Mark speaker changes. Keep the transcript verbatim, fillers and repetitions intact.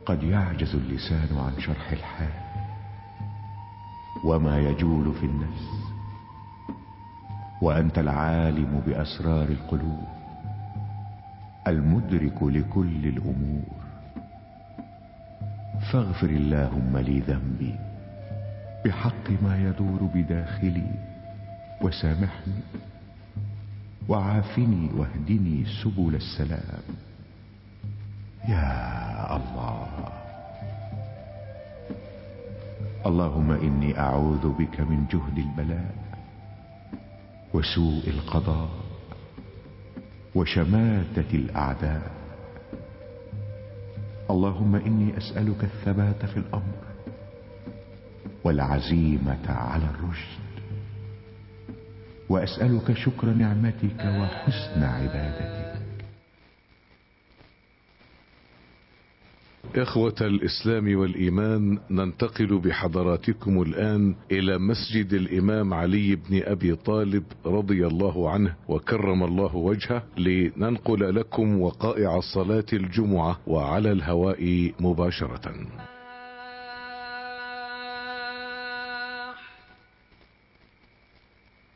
Speaker 1: قد يعجز اللسان عن شرح الحال وما يجول في النفس، وأنت العالم بأسرار القلوب المدرك لكل الأمور، فاغفر اللهم لي ذنبي بحق ما يدور بداخلي، وسامحني وعافني واهدني سبل السلام. يا الله. اللهم إني أعوذ بك من جهد البلاء وسوء القضاء وشماتة الأعداء. اللهم إني أسألك الثبات في الأمر والعزيمة على الرشد، وأسألك شكر نعمتك وحسن عبادتك.
Speaker 2: إخوة الإسلام والإيمان، ننتقل بحضراتكم الآن إلى مسجد الإمام علي بن أبي طالب رضي الله عنه وكرم الله وجهه، لننقل لكم وقائع صلاة الجمعة وعلى الهواء مباشرة.